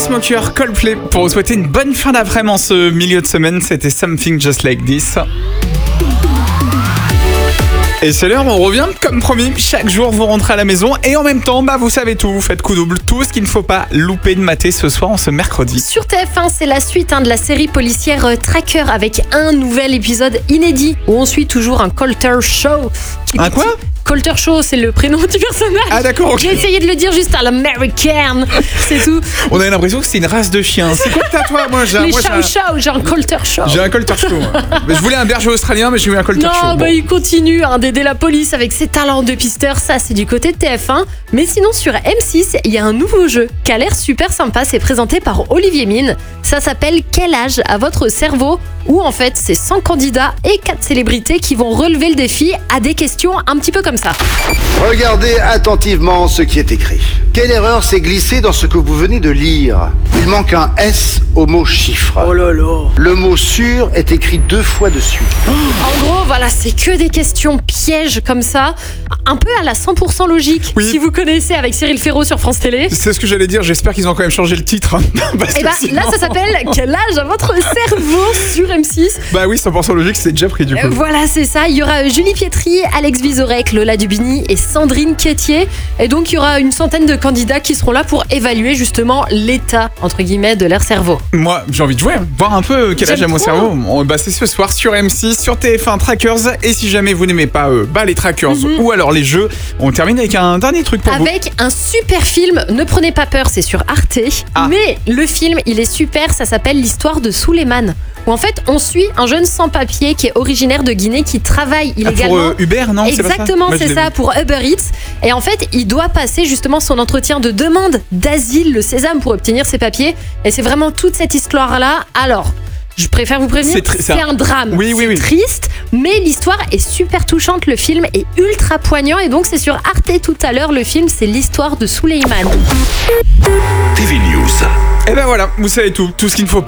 Chainsmokers, Coldplay, pour vous souhaiter une bonne fin d'après-midi en ce milieu de semaine. C'était Something Just Like This. Et c'est l'heure, on revient comme promis. Chaque jour, vous rentrez à la maison et en même temps, vous savez tout. Vous faites coup double, tout ce qu'il ne faut pas louper de mater ce soir, en ce mercredi. Sur TF1, c'est la suite de la série policière Tracker avec un nouvel épisode inédit où on suit toujours un Colter Show. Un quoi ? Colter Show, c'est le prénom du personnage. Ah d'accord, ok. J'ai essayé de le dire juste à l'américaine, c'est tout. On a l'impression que c'est une race de chiens. C'est quoi que t'as toi ? Les chow-chow, j'ai un Colter Show. J'ai un Colter Show. Je voulais un berger australien, mais j'ai eu un Colter Show. Non, il continue d'aider la police avec ses talents de pisteur. Ça, c'est du côté de TF1. Mais sinon, sur M6, il y a un nouveau jeu qui a l'air super sympa. C'est présenté par Olivier Mine. Ça s'appelle Quel âge a votre cerveau ? Où en fait, c'est 100 candidats et 4 célébrités qui vont relever le défi à des questions un petit peu comme ça. Regardez attentivement ce qui est écrit. Quelle erreur s'est glissée dans ce que vous venez de lire ? Il manque un S au mot chiffre. Oh là là. Le mot sûr est écrit 2 fois dessus. En gros, voilà, c'est que des questions pièges comme ça, un peu à la 100% logique. Oui. Si vous connaissez avec Cyril Ferraud sur France Télé. C'est ce que j'allais dire, j'espère qu'ils ont quand même changé le titre. Et là, ça s'appelle Quel âge a votre cerveau sur M6. Bah oui, 100% logique, c'est déjà pris du coup. Voilà, c'est ça. Il y aura Julie Pietri, Alex Vizorek, Lola Dubini et Sandrine Quétier. Et donc, il y aura une centaine de candidats qui seront là pour évaluer justement l'état, entre guillemets, de leur cerveau. Moi, j'ai envie de jouer, voir un peu quel âge a mon cerveau. C'est ce soir sur M6, sur TF1 Trackers. Et si jamais vous n'aimez pas les Trackers ou alors les jeux, on termine avec un dernier truc pour vous. Avec un super film, ne prenez pas peur, c'est sur Arte. Mais le film, il est super, ça s'appelle L'histoire de Souleymane. Où en fait, on suit un jeune sans-papier qui est originaire de Guinée, qui travaille illégalement. Pour Uber, non ? Exactement, c'est ça, pour Uber Eats. Et en fait, il doit passer justement son entretien de demande d'asile, le sésame, pour obtenir ses papiers. Et c'est vraiment toute cette histoire-là. Alors, je préfère vous prévenir, c'est un drame. Oui. Triste, mais l'histoire est super touchante. Le film est ultra poignant. Et donc, c'est sur Arte tout à l'heure. Le film, c'est l'histoire de Souleymane. TV News. Et ben voilà, vous savez tout ce qu'il ne faut pas.